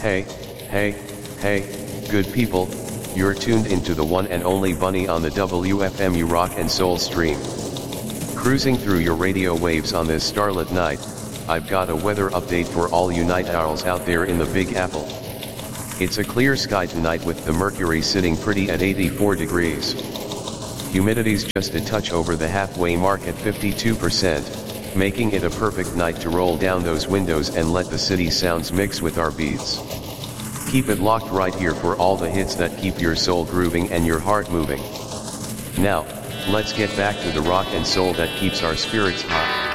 Hey, hey, hey, good people, you're tuned into the one and only Bunny on the WFMU Rock and Soul stream. Cruising through your radio waves on this starlit night, I've got a weather update for all you night owls out there in the Big Apple. It's a clear sky tonight with the mercury sitting pretty at 84 degrees. Humidity's just a touch over the halfway mark at 52%, making it a perfect night to roll down those windows and let the city sounds mix with our beats. Keep it locked right here for all the hits that keep your soul grooving and your heart moving. Now, let's get back to the rock and soul that keeps our spirits hot.